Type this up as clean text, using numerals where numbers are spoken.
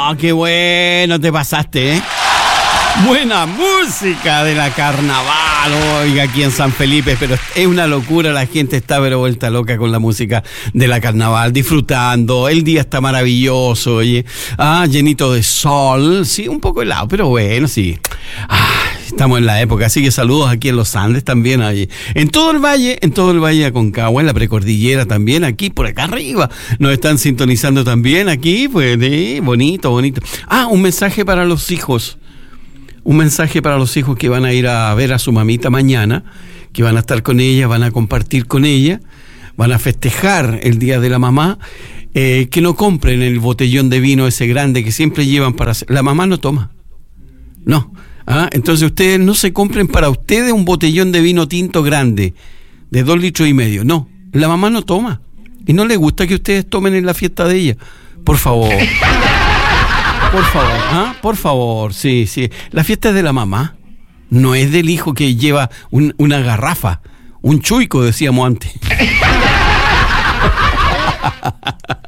Ah, qué bueno te pasaste, ¿eh? Buena música de la carnaval, oiga, aquí en San Felipe, pero es una locura, la gente está pero vuelta loca con la música de la carnaval, disfrutando, el día está maravilloso, oye, llenito de sol, sí, un poco helado, pero bueno, sí, estamos en la época, así que saludos aquí en los Andes también, ahí, en todo el valle de Aconcagua, en la precordillera también, aquí por acá arriba, nos están sintonizando también aquí, pues, bonito. Un mensaje para los hijos. Un mensaje para los hijos que van a ir a ver a su mamita mañana, que van a estar con ella, van a compartir con ella, van a festejar el día de la mamá, que no compren el botellón de vino ese grande que siempre llevan para hacer. La mamá no toma. No. Entonces ustedes no se compren para ustedes un botellón de vino tinto grande, de 2,5 litros. No, la mamá no toma. Y no le gusta que ustedes tomen en la fiesta de ella. Por favor. Por favor, sí. La fiesta es de la mamá, no es del hijo que lleva una garrafa, un chuico, decíamos antes.